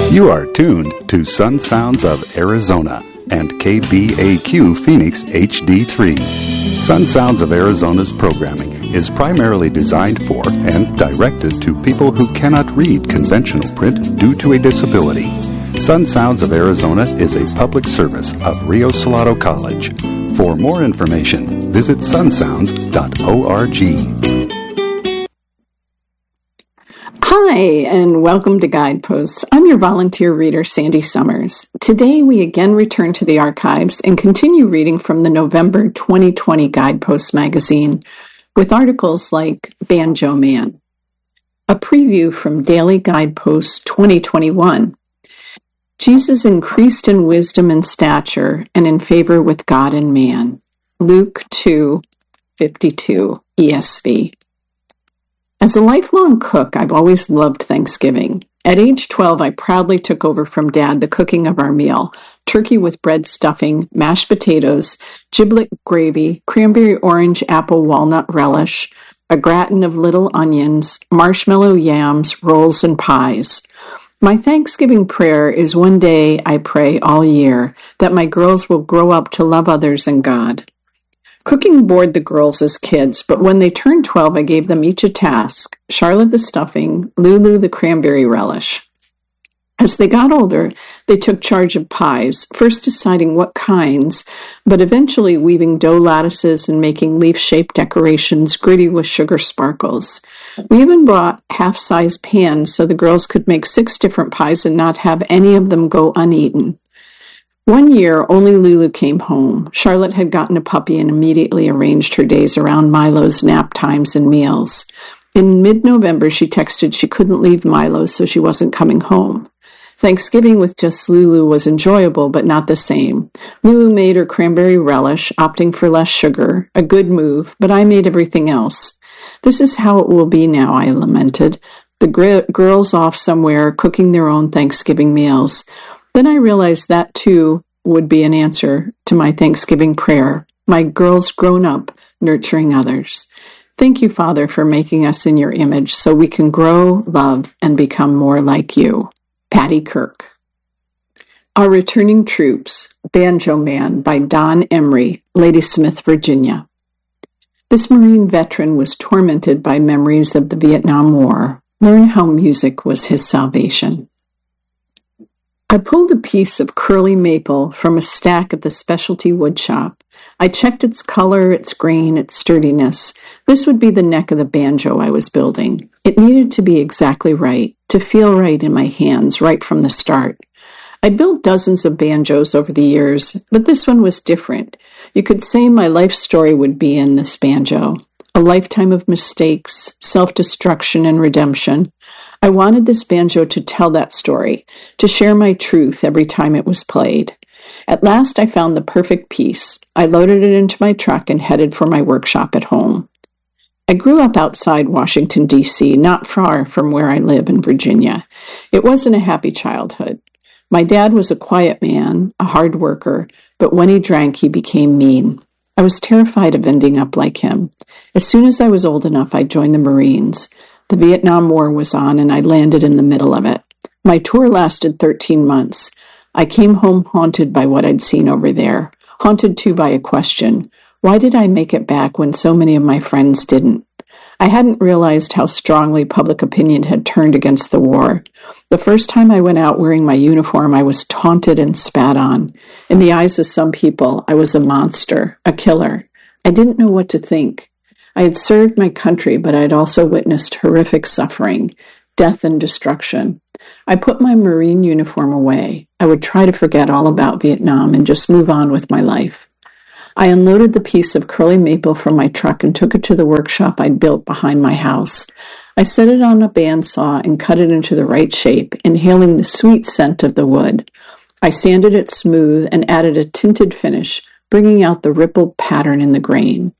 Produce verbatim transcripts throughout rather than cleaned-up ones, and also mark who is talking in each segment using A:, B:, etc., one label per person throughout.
A: You are tuned to Sun Sounds of Arizona and K B A Q Phoenix H D three. Sun Sounds of Arizona's programming is primarily designed for and directed to people who cannot read conventional print due to a disability. Sun Sounds of Arizona is a public service of Rio Salado College. For more information, visit sun sounds dot org.
B: Hi, and welcome to Guideposts. I'm your volunteer reader, Sandy Summers. Today, we again return to the archives and continue reading from the November twenty twenty Guideposts magazine with articles like Banjo Man. A preview from Daily Guideposts twenty twenty-one. Jesus increased in wisdom and stature and in favor with God and man. Luke two fifty-two E S V. As a lifelong cook, I've always loved Thanksgiving. At age twelve, I proudly took over from Dad the cooking of our meal: turkey with bread stuffing, mashed potatoes, giblet gravy, cranberry orange apple walnut relish, a gratin of little onions, marshmallow yams, rolls, and pies. My Thanksgiving prayer is one day I pray all year that my girls will grow up to love others and God. Cooking bored the girls as kids, but when they turned twelve, I gave them each a task: Charlotte the stuffing, Lulu the cranberry relish. As they got older, they took charge of pies, first deciding what kinds, but eventually weaving dough lattices and making leaf-shaped decorations gritty with sugar sparkles. We even bought half-size pans so the girls could make six different pies and not have any of them go uneaten. One year, only Lulu came home. Charlotte had gotten a puppy and immediately arranged her days around Milo's nap times and meals. In mid-November, she texted she couldn't leave Milo, so she wasn't coming home. Thanksgiving with just Lulu was enjoyable, but not the same. Lulu made her cranberry relish, opting for less sugar, a good move, but I made everything else. This is how it will be now, I lamented. The gr- girls off somewhere cooking their own Thanksgiving meals. Then I realized that, too, would be an answer to my Thanksgiving prayer. My girls grown up, nurturing others. Thank you, Father, for making us in your image so we can grow, love, and become more like you. Patty Kirk. Our Returning Troops, Banjo Man by Don Emery, Ladysmith, Virginia. This Marine veteran was tormented by memories of the Vietnam War. Learn how music was his salvation. I pulled a piece of curly maple from a stack at the specialty wood shop. I checked its color, its grain, its sturdiness. This would be the neck of the banjo I was building. It needed to be exactly right, to feel right in my hands right from the start. I'd built dozens of banjos over the years, but this one was different. You could say my life story would be in this banjo. A lifetime of mistakes, self-destruction, and redemption. I wanted this banjo to tell that story, to share my truth every time it was played. At last I found the perfect piece. I loaded it into my truck and headed for my workshop at home. I grew up outside Washington, D C, not far from where I live in Virginia. It wasn't a happy childhood. My dad was a quiet man, a hard worker, but when he drank, he became mean. I was terrified of ending up like him. As soon as I was old enough, I joined the Marines. The Vietnam War was on, and I landed in the middle of it. My tour lasted thirteen months. I came home haunted by what I'd seen over there, haunted too by a question: why did I make it back when so many of my friends didn't? I hadn't realized how strongly public opinion had turned against the war. The first time I went out wearing my uniform, I was taunted and spat on. In the eyes of some people, I was a monster, a killer. I didn't know what to think. I had served my country, but I had also witnessed horrific suffering, death and destruction. I put my Marine uniform away. I would try to forget all about Vietnam and just move on with my life. I unloaded the piece of curly maple from my truck and took it to the workshop I'd built behind my house. I set it on a bandsaw and cut it into the right shape, inhaling the sweet scent of the wood. I sanded it smooth and added a tinted finish, bringing out the rippled pattern in the grain.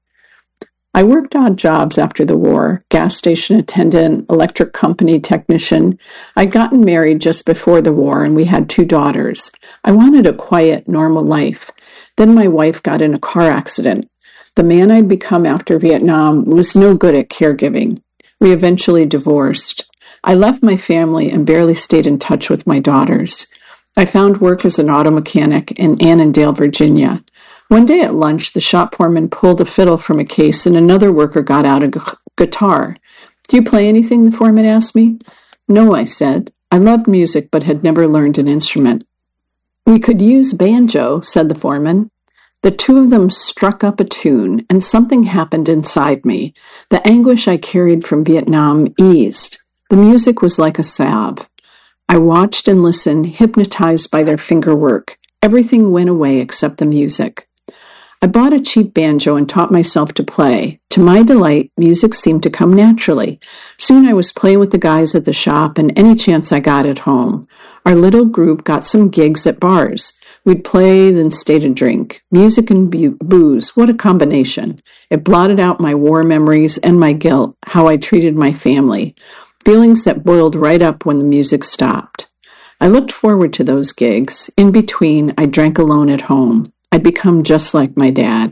B: I worked odd jobs after the war: gas station attendant, electric company technician. I'd gotten married just before the war, and we had two daughters. I wanted a quiet, normal life. Then my wife got in a car accident. The man I'd become after Vietnam was no good at caregiving. We eventually divorced. I left my family and barely stayed in touch with my daughters. I found work as an auto mechanic in Annandale, Virginia. One day at lunch, the shop foreman pulled a fiddle from a case and another worker got out a gu- guitar. "Do you play anything?" the foreman asked me. "No," I said. I loved music but had never learned an instrument. "We could use banjo," said the foreman. The two of them struck up a tune, and something happened inside me. The anguish I carried from Vietnam eased. The music was like a salve. I watched and listened, hypnotized by their finger work. Everything went away except the music. I bought a cheap banjo and taught myself to play. To my delight, music seemed to come naturally. Soon I was playing with the guys at the shop and any chance I got at home. Our little group got some gigs at bars. We'd play, then stay to drink. Music and bu- booze, what a combination. It blotted out my war memories and my guilt, how I treated my family. Feelings that boiled right up when the music stopped. I looked forward to those gigs. In between, I drank alone at home. I'd become just like my dad.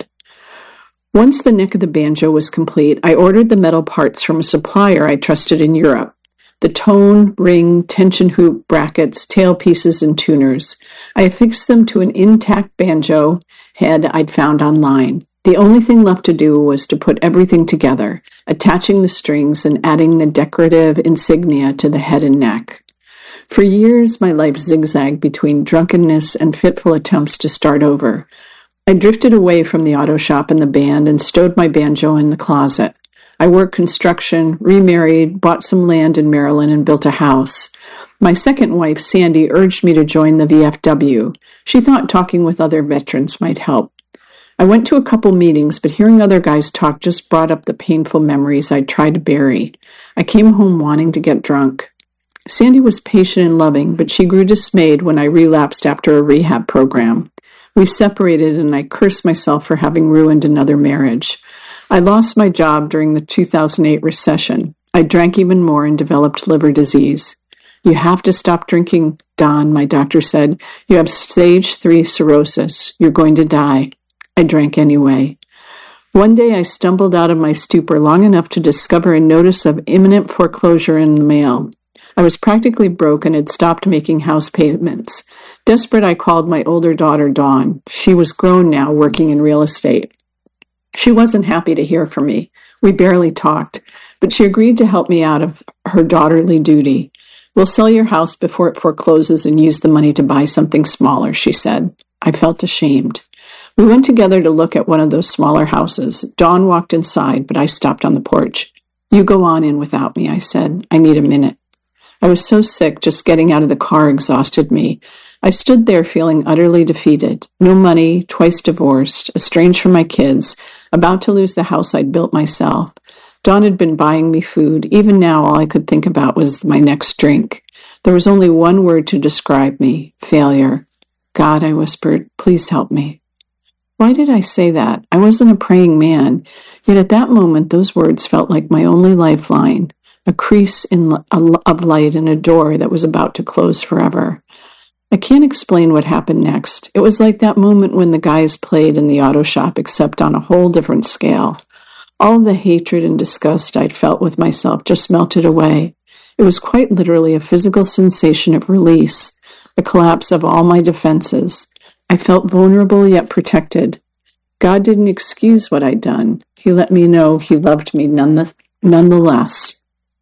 B: Once the neck of the banjo was complete, I ordered the metal parts from a supplier I trusted in Europe. The tone, ring, tension hoop, brackets, tail pieces, and tuners. I affixed them to an intact banjo head I'd found online. The only thing left to do was to put everything together, attaching the strings and adding the decorative insignia to the head and neck. For years, my life zigzagged between drunkenness and fitful attempts to start over. I drifted away from the auto shop and the band and stowed my banjo in the closet. I worked construction, remarried, bought some land in Maryland, and built a house. My second wife, Sandy, urged me to join the V F W. She thought talking with other veterans might help. I went to a couple meetings, but hearing other guys talk just brought up the painful memories I'd tried to bury. I came home wanting to get drunk. Sandy was patient and loving, but she grew dismayed when I relapsed after a rehab program. We separated, and I cursed myself for having ruined another marriage. I lost my job during the two thousand eight recession. I drank even more and developed liver disease. "You have to stop drinking, Don," my doctor said. "You have stage three cirrhosis. You're going to die." I drank anyway. One day I stumbled out of my stupor long enough to discover a notice of imminent foreclosure in the mail. I was practically broke and had stopped making house payments. Desperate, I called my older daughter, Dawn. She was grown now, working in real estate. She wasn't happy to hear from me. We barely talked, but she agreed to help me out of her daughterly duty. "We'll sell your house before it forecloses and use the money to buy something smaller," she said. I felt ashamed. We went together to look at one of those smaller houses. Dawn walked inside, but I stopped on the porch. "You go on in without me," I said. "I need a minute." I was so sick, just getting out of the car exhausted me. I stood there feeling utterly defeated. No money, twice divorced, estranged from my kids, about to lose the house I'd built myself. Dawn had been buying me food. Even now, all I could think about was my next drink. There was only one word to describe me: failure. "God," I whispered, "please help me." Why did I say that? I wasn't a praying man. Yet at that moment, those words felt like my only lifeline. A crease in a, of light in a door that was about to close forever. I can't explain what happened next. It was like that moment when the guys played in the auto shop, except on a whole different scale. All the hatred and disgust I'd felt with myself just melted away. It was quite literally a physical sensation of release, a collapse of all my defenses. I felt vulnerable yet protected. God didn't excuse what I'd done. He let me know he loved me none nonetheless.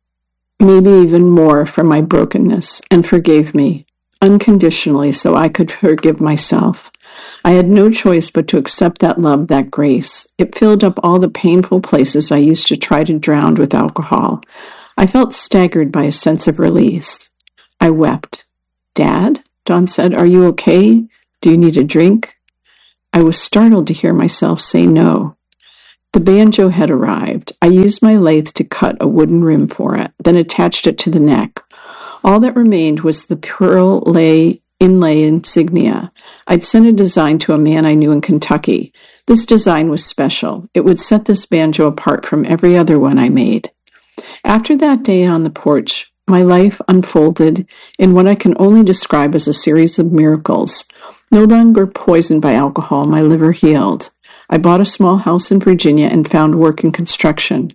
B: Maybe even more for my brokenness, and forgave me, unconditionally, so I could forgive myself. I had no choice but to accept that love, that grace. It filled up all the painful places I used to try to drown with alcohol. I felt staggered by a sense of release. I wept. "Dad?" Dawn said. "Are you okay? Do you need a drink?" I was startled to hear myself say no. The banjo had arrived. I used my lathe to cut a wooden rim for it, then attached it to the neck. All that remained was the pearl lay inlay insignia. I'd sent a design to a man I knew in Kentucky. This design was special. It would set this banjo apart from every other one I made. After that day on the porch, my life unfolded in what I can only describe as a series of miracles. No longer poisoned by alcohol, my liver healed. I bought a small house in Virginia and found work in construction.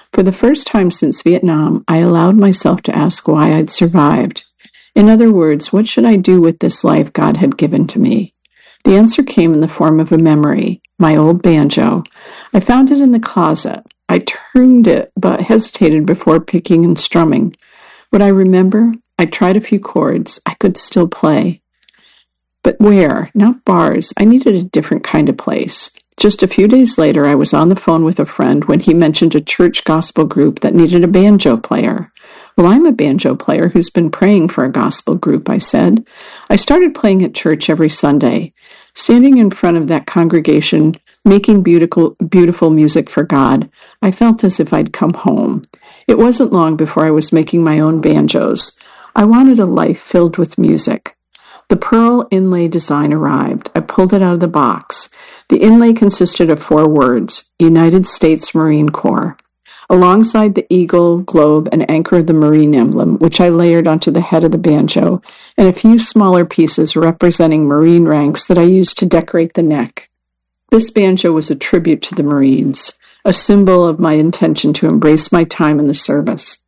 B: For the first time since Vietnam, I allowed myself to ask why I'd survived. In other words, what should I do with this life God had given to me? The answer came in the form of a memory, my old banjo. I found it in the closet. I tuned it, but hesitated before picking and strumming. What I remember, I tried a few chords. I could still play. But where? Not bars. I needed a different kind of place. Just a few days later, I was on the phone with a friend when he mentioned a church gospel group that needed a banjo player. Well, I'm a banjo player who's been praying for a gospel group, I said. I started playing at church every Sunday. Standing in front of that congregation, making beautiful, beautiful music for God, I felt as if I'd come home. It wasn't long before I was making my own banjos. I wanted a life filled with music. The pearl inlay design arrived. I pulled it out of the box. The inlay consisted of four words, United States Marine Corps. Alongside the eagle, globe, and anchor of the Marine emblem, which I layered onto the head of the banjo, and a few smaller pieces representing Marine ranks that I used to decorate the neck. This banjo was a tribute to the Marines, a symbol of my intention to embrace my time in the service.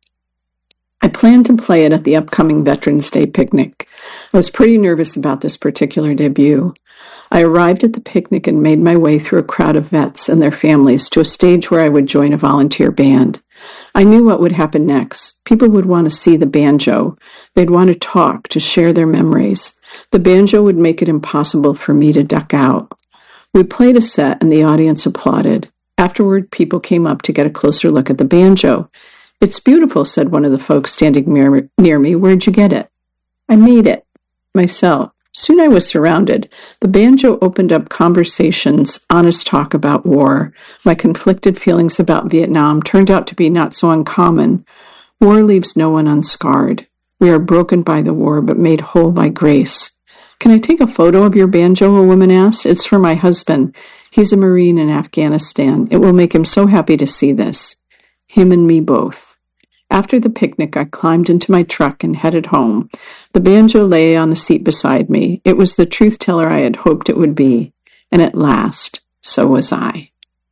B: I planned to play it at the upcoming Veterans Day picnic. I was pretty nervous about this particular debut. I arrived at the picnic and made my way through a crowd of vets and their families to a stage where I would join a volunteer band. I knew what would happen next. People would want to see the banjo. They'd want to talk, to share their memories. The banjo would make it impossible for me to duck out. We played a set and the audience applauded. Afterward, people came up to get a closer look at the banjo. "It's beautiful," said one of the folks standing near, near me. "Where'd you get it?" "I made it myself." Soon I was surrounded. The banjo opened up conversations, honest talk about war. My conflicted feelings about Vietnam turned out to be not so uncommon. War leaves no one unscarred. We are broken by the war, but made whole by grace. "Can I take a photo of your banjo?" a woman asked. "It's for my husband. He's a Marine in Afghanistan. It will make him so happy to see this." Him and me both. After the picnic, I climbed into my truck and headed home. The banjo lay on the seat beside me. It was the truth teller I had hoped it would be. And at last, so was I.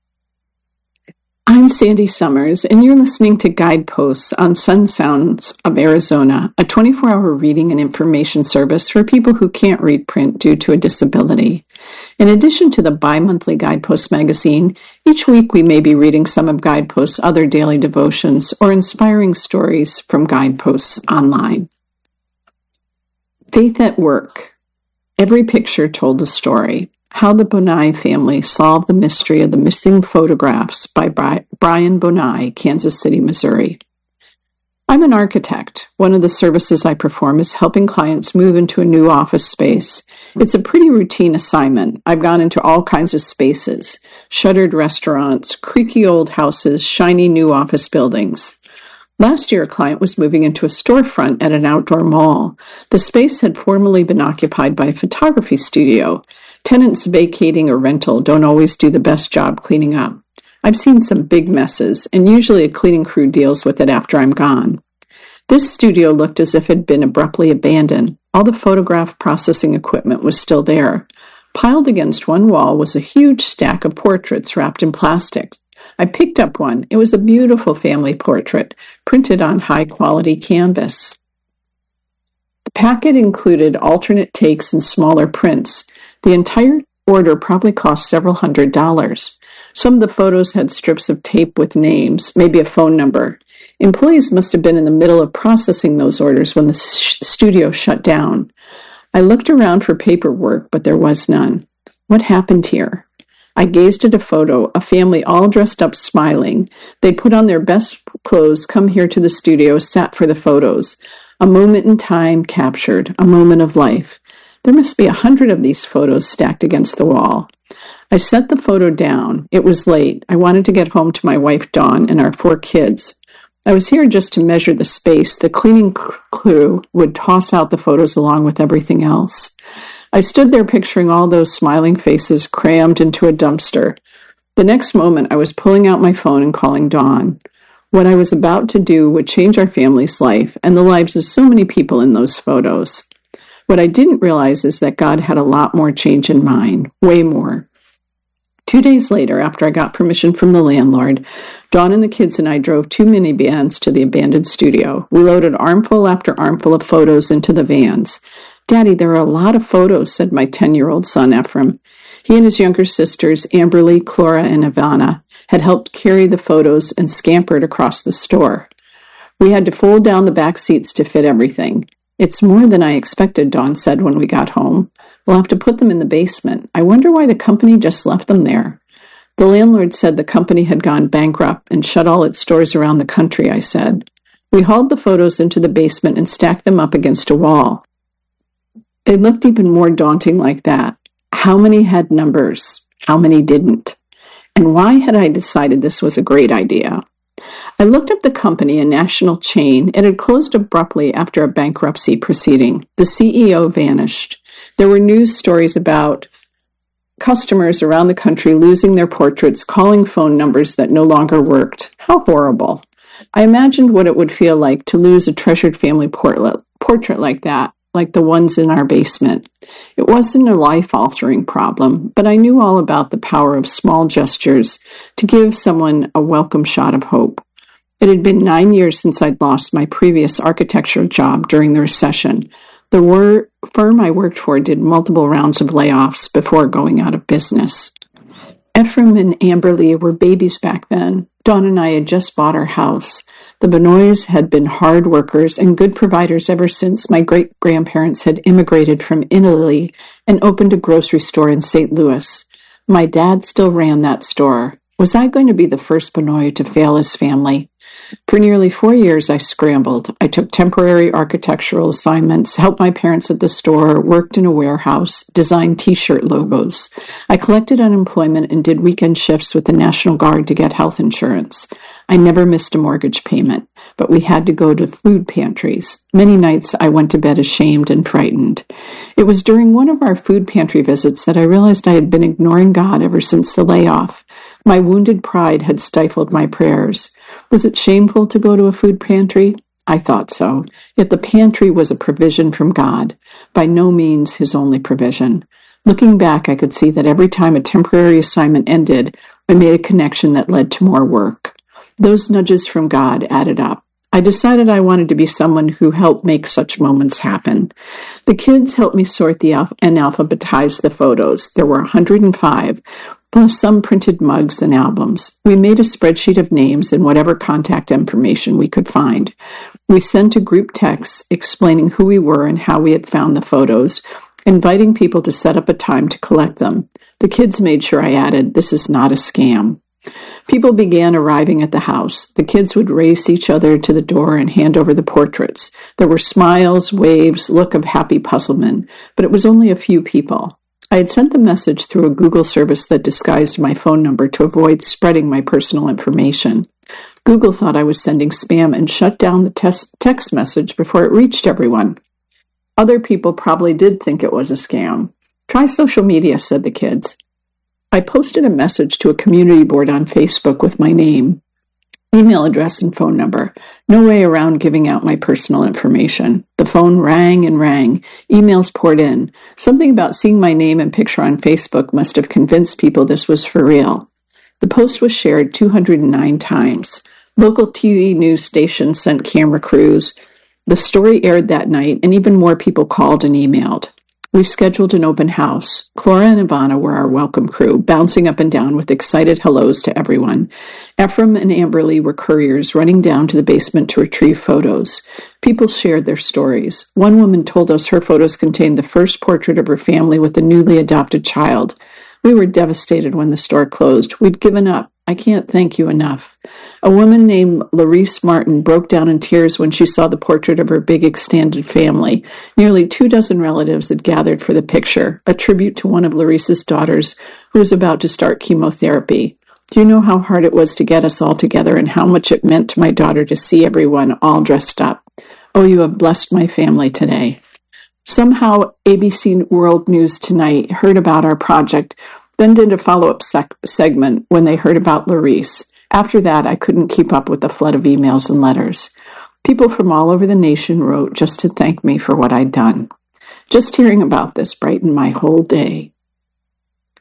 B: I'm Sandy Summers, and you're listening to Guideposts on Sun Sounds of Arizona, a twenty-four hour reading and information service for people who can't read print due to a disability. In addition to the bi-monthly Guidepost magazine, each week we may be reading some of Guideposts' other daily devotions or inspiring stories from Guideposts online. Faith at Work. Every picture told a story. How the Bonai family solved the mystery of the missing photographs by Brian Bonai, Kansas City, Missouri. I'm an architect. One of the services I perform is helping clients move into a new office space. It's a pretty routine assignment. I've gone into all kinds of spaces, shuttered restaurants, creaky old houses, shiny new office buildings. Last year, a client was moving into a storefront at an outdoor mall. The space had formerly been occupied by a photography studio. Tenants vacating a rental don't always do the best job cleaning up. I've seen some big messes, and usually a cleaning crew deals with it after I'm gone. This studio looked as if it had been abruptly abandoned. All the photograph processing equipment was still there. Piled against one wall was a huge stack of portraits wrapped in plastic. I picked up one. It was a beautiful family portrait, printed on high-quality canvas. The packet included alternate takes and smaller prints. The entire order probably cost several hundred dollars. Some of the photos had strips of tape with names, maybe a phone number. Employees must have been in the middle of processing those orders when the sh- studio shut down. I looked around for paperwork, but there was none. What happened here? I gazed at a photo, a family all dressed up smiling. They put on their best clothes, come here to the studio, sat for the photos. A moment in time captured, a moment of life. There must be a hundred of these photos stacked against the wall. I set the photo down. It was late. I wanted to get home to my wife, Dawn, and our four kids. I was here just to measure the space. The cleaning crew would toss out the photos along with everything else. I stood there picturing all those smiling faces crammed into a dumpster. The next moment, I was pulling out my phone and calling Dawn. What I was about to do would change our family's life and the lives of so many people in those photos. What I didn't realize is that God had a lot more change in mind, way more. Two days later, after I got permission from the landlord, Dawn and the kids and I drove two minivans to the abandoned studio. We loaded armful after armful of photos into the vans. "Daddy, there are a lot of photos," said my ten-year-old son, Ephraim. He and his younger sisters, Amberly, Clara, and Ivana, had helped carry the photos and scampered across the store. We had to fold down the back seats to fit everything. "It's more than I expected," Dawn said when we got home. "We'll have to put them in the basement. I wonder why the company just left them there." "The landlord said the company had gone bankrupt and shut all its stores around the country," I said. We hauled the photos into the basement and stacked them up against a wall. They looked even more daunting like that. How many had numbers? How many didn't? And why had I decided this was a great idea? I looked up the company, a national chain. It had closed abruptly after a bankruptcy proceeding. The C E O vanished. There were news stories about customers around the country losing their portraits, calling phone numbers that no longer worked. How horrible. I imagined what it would feel like to lose a treasured family portrait, portrait like that, like the ones in our basement. It wasn't a life-altering problem, but I knew all about the power of small gestures to give someone a welcome shot of hope. It had been nine years since I'd lost my previous architecture job during the recession. The wor- firm I worked for did multiple rounds of layoffs before going out of business. Ephraim and Amberly were babies back then. Dawn and I had just bought our house. The Benoys had been hard workers and good providers ever since my great-grandparents had immigrated from Italy and opened a grocery store in Saint Louis. My dad still ran that store. Was I going to be the first Benoy to fail his family? For nearly four years, I scrambled. I took temporary architectural assignments, helped my parents at the store, worked in a warehouse, designed T-shirt logos. I collected unemployment and did weekend shifts with the National Guard to get health insurance. I never missed a mortgage payment, but we had to go to food pantries. Many nights I went to bed ashamed and frightened. It was during one of our food pantry visits that I realized I had been ignoring God ever since the layoff. My wounded pride had stifled my prayers. Was it shameful to go to a food pantry? I thought so. Yet the pantry was a provision from God, by no means his only provision. Looking back, I could see that every time a temporary assignment ended, I made a connection that led to more work. Those nudges from God added up. I decided I wanted to be someone who helped make such moments happen. The kids helped me sort the alph- and alphabetize the photos. There were one hundred five, plus some printed mugs and albums. We made a spreadsheet of names and whatever contact information we could find. We sent a group text explaining who we were and how we had found the photos, inviting people to set up a time to collect them. The kids made sure I added, "This is not a scam." People began arriving at the house. The kids would race each other to the door and hand over the portraits. There were smiles, waves, look of happy puzzlement, but it was only a few people. I had sent the message through a Google service that disguised my phone number to avoid spreading my personal information. Google thought I was sending spam and shut down the tes- text message before it reached everyone. Other people probably did think it was a scam. "Try social media," said the kids. I posted a message to a community board on Facebook with my name, email address, and phone number. No way around giving out my personal information. The phone rang and rang. Emails poured in. Something about seeing my name and picture on Facebook must have convinced people this was for real. The post was shared two hundred nine times. Local T V news stations sent camera crews. The story aired that night, and even more people called and emailed. We scheduled an open house. Clara and Ivana were our welcome crew, bouncing up and down with excited hellos to everyone. Ephraim and Amberly were couriers running down to the basement to retrieve photos. People shared their stories. One woman told us her photos contained the first portrait of her family with a newly adopted child. We were devastated when the store closed. We'd given up. I can't thank you enough. A woman named Larice Martin broke down in tears when she saw the portrait of her big extended family. Nearly two dozen relatives had gathered for the picture, a tribute to one of Larice's daughters who was about to start chemotherapy. Do you know how hard it was to get us all together and how much it meant to my daughter to see everyone all dressed up? Oh, you have blessed my family today. Somehow, A B C World News Tonight heard about our project, then did a follow-up sec- segment when they heard about Larice. After that, I couldn't keep up with the flood of emails and letters. People from all over the nation wrote just to thank me for what I'd done. Just hearing about this brightened my whole day.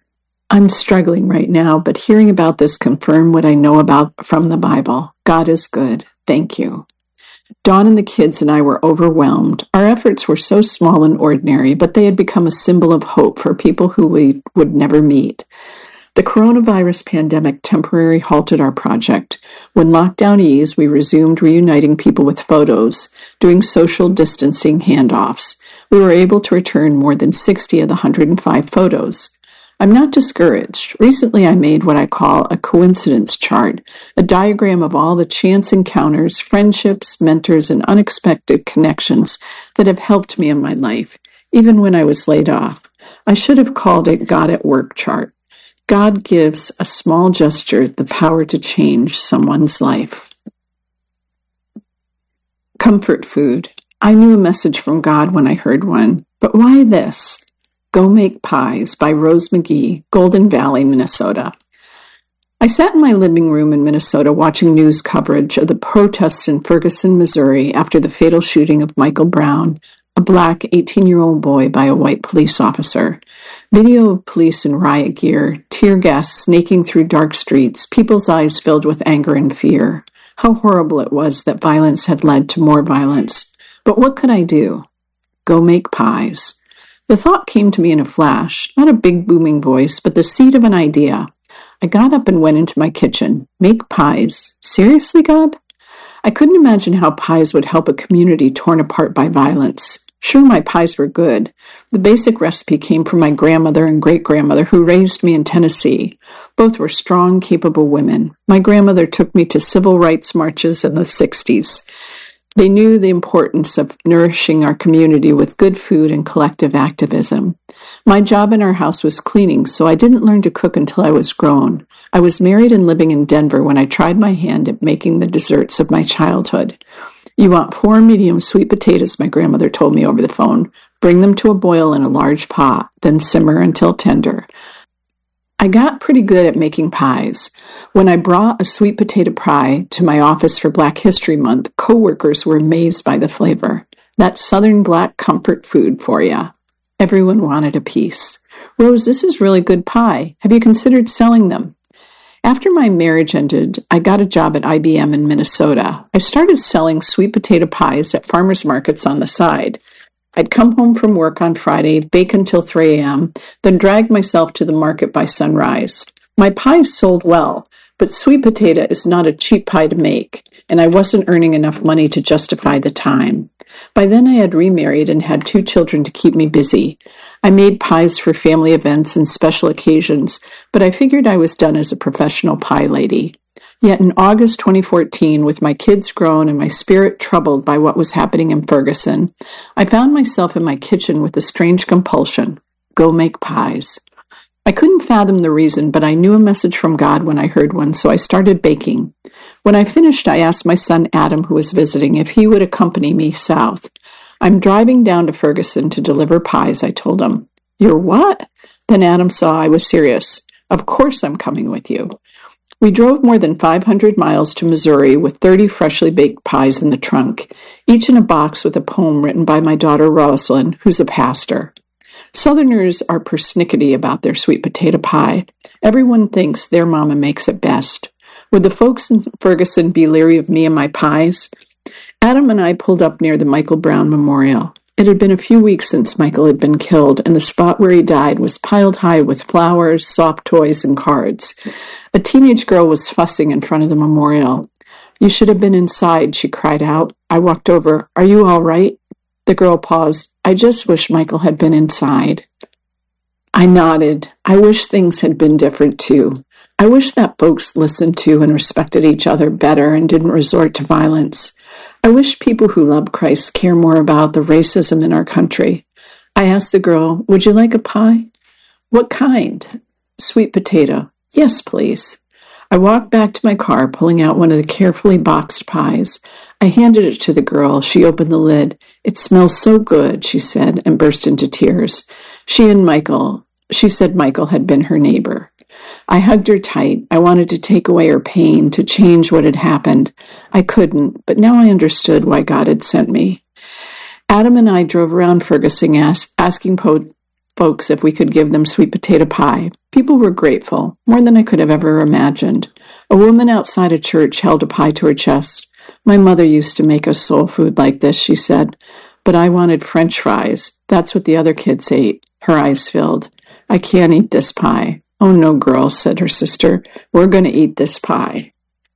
B: I'm struggling right now, but hearing about this confirmed what I know about from the Bible. God is good. Thank you. Dawn and the kids and I were overwhelmed. Our efforts were so small and ordinary, but they had become a symbol of hope for people who we would never meet. The coronavirus pandemic temporarily halted our project. When lockdown eased, we resumed reuniting people with photos, doing social distancing handoffs. We were able to return more than sixty of the one hundred five photos. I'm not discouraged. Recently, I made what I call a coincidence chart, a diagram of all the chance encounters, friendships, mentors, and unexpected connections that have helped me in my life, even when I was laid off. I should have called it God at Work chart. God gives a small gesture the power to change someone's life. Comfort food. I knew a message from God when I heard one, but why this? Go Make Pies by Rose McGee, Golden Valley, Minnesota. I sat in my living room in Minnesota watching news coverage of the protests in Ferguson, Missouri after the fatal shooting of Michael Brown, a black eighteen-year-old boy by a white police officer. Video of police in riot gear, tear gas snaking through dark streets, people's eyes filled with anger and fear. How horrible it was that violence had led to more violence. But what could I do? Go make pies. The thought came to me in a flash, not a big booming voice, but the seed of an idea. I got up and went into my kitchen. Make pies? Seriously, God? I couldn't imagine how pies would help a community torn apart by violence. Sure, my pies were good. The basic recipe came from my grandmother and great-grandmother who raised me in Tennessee. Both were strong, capable women. My grandmother took me to civil rights marches in the sixties. They knew the importance of nourishing our community with good food and collective activism. My job in our house was cleaning, so I didn't learn to cook until I was grown. I was married and living in Denver when I tried my hand at making the desserts of my childhood. You want four medium sweet potatoes, my grandmother told me over the phone. Bring them to a boil in a large pot, then simmer until tender. I got pretty good at making pies. When I brought a sweet potato pie to my office for Black History Month, coworkers were amazed by the flavor. That's Southern Black comfort food for ya. Everyone wanted a piece. Rose, this is really good pie. Have you considered selling them? After my marriage ended, I got a job at I B M in Minnesota. I started selling sweet potato pies at farmers markets on the side. I'd come home from work on Friday, bake until three a.m., then drag myself to the market by sunrise. My pies sold well, but sweet potato is not a cheap pie to make, and I wasn't earning enough money to justify the time. By then I had remarried and had two children to keep me busy. I made pies for family events and special occasions, but I figured I was done as a professional pie lady. Yet in August twenty fourteen, with my kids grown and my spirit troubled by what was happening in Ferguson, I found myself in my kitchen with a strange compulsion. Go make pies. I couldn't fathom the reason, but I knew a message from God when I heard one, so I started baking. When I finished, I asked my son Adam, who was visiting, if he would accompany me south. I'm driving down to Ferguson to deliver pies, I told him. You're what? Then Adam saw I was serious. Of course I'm coming with you. We drove more than five hundred miles to Missouri with thirty freshly baked pies in the trunk, each in a box with a poem written by my daughter Rosalind, who's a pastor. Southerners are persnickety about their sweet potato pie. Everyone thinks their mama makes it best. Would the folks in Ferguson be leery of me and my pies? Adam and I pulled up near the Michael Brown Memorial. It had been a few weeks since Michael had been killed, and the spot where he died was piled high with flowers, soft toys, and cards. A teenage girl was fussing in front of the memorial. You should have been inside, she cried out. I walked over. Are you all right? The girl paused. I just wish Michael had been inside. I nodded. I wish things had been different, too. I wish that folks listened to and respected each other better and didn't resort to violence. I wish people who love Christ care more about the racism in our country. I asked the girl, would you like a pie? What kind? Sweet potato. Yes, please. I walked back to my car, pulling out one of the carefully boxed pies. I handed it to the girl. She opened the lid. It smells so good, she said, and burst into tears. She and Michael, she said Michael had been her neighbor. I hugged her tight. I wanted to take away her pain, to change what had happened. I couldn't, but now I understood why God had sent me. Adam and I drove around Ferguson ask, asking po- folks if we could give them sweet potato pie. People were grateful, more than I could have ever imagined. A woman outside a church held a pie to her chest. My mother used to make us soul food like this, she said, but I wanted French fries. That's what the other kids ate. Her eyes filled. I can't eat this pie. Oh no, girl, said her sister. We're going to eat this pie.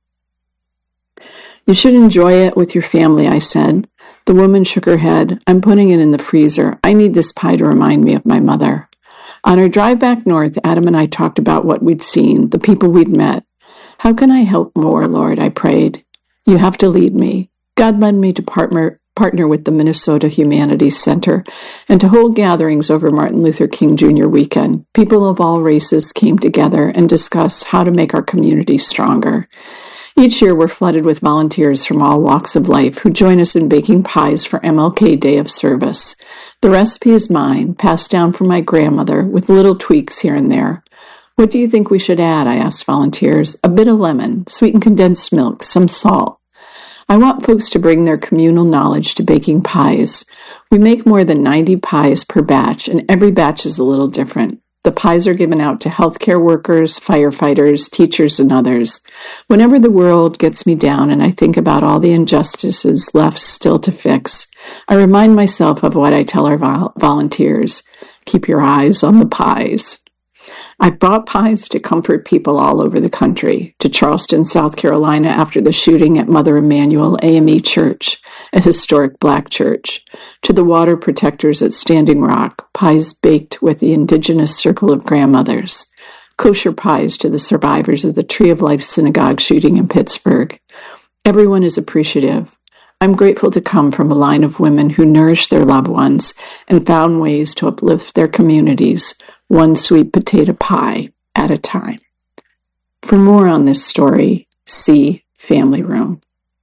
B: You should enjoy it with your family, I said. The woman shook her head. I'm putting it in the freezer. I need this pie to remind me of my mother. On our drive back north, Adam and I talked about what we'd seen, the people we'd met. How can I help more, Lord? I prayed. You have to lead me. God led me to partner partner with the Minnesota Humanities Center and to hold gatherings over Martin Luther King Junior weekend. People of all races came together and discussed how to make our community stronger. Each year we're flooded with volunteers from all walks of life who join us in baking pies for M L K Day of Service. The recipe is mine, passed down from my grandmother, with little tweaks here and there. What do you think we should add? I asked volunteers. A bit of lemon, sweetened condensed milk, some salt. I want folks to bring their communal knowledge to baking pies. We make more than ninety pies per batch, and every batch is a little different. The pies are given out to healthcare workers, firefighters, teachers, and others. Whenever the world gets me down and I think about all the injustices left still to fix, I remind myself of what I tell our vol- volunteers. Keep your eyes on the pies. I've brought pies to comfort people all over the country, to Charleston, South Carolina after the shooting at Mother Emanuel A M E Church, a historic black church, to the water protectors at Standing Rock, pies baked with the indigenous circle of grandmothers, kosher pies to the survivors of the Tree of Life synagogue shooting in Pittsburgh. Everyone is appreciative. I'm grateful to come from a line of women who nourished their loved ones and found ways to uplift their communities, one sweet potato pie at a time. For more on this story, see Family Room.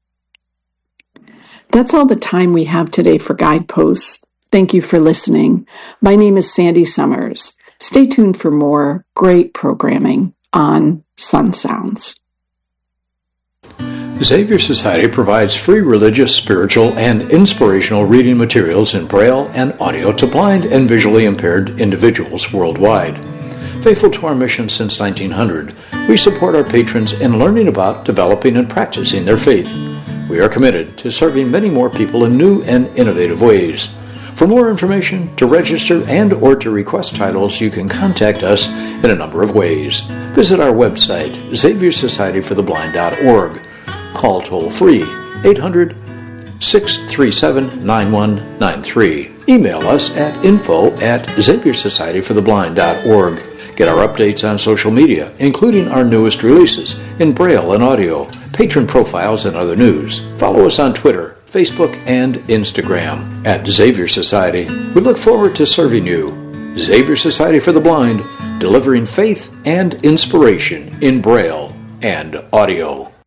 B: That's all the time we have today for Guideposts. Thank you for listening. My name is Sandy Summers. Stay tuned for more great programming on Sun Sounds.
C: Xavier Society provides free religious, spiritual, and inspirational reading materials in Braille and audio to blind and visually impaired individuals worldwide. Faithful to our mission since nineteen hundred, we support our patrons in learning about, developing, and practicing their faith. We are committed to serving many more people in new and innovative ways. For more information, to register, and or to request titles, you can contact us in a number of ways. Visit our website, xavier society for the blind dot org. Call toll-free eight hundred, six three seven, nine one nine three. Email us at info at xavier society for the blind dot org. Get our updates on social media, including our newest releases in Braille and audio, patron profiles, and other news. Follow us on Twitter, Facebook, and Instagram at Xavier Society. We look forward to serving you. Xavier Society for the Blind, delivering faith and inspiration in Braille and audio.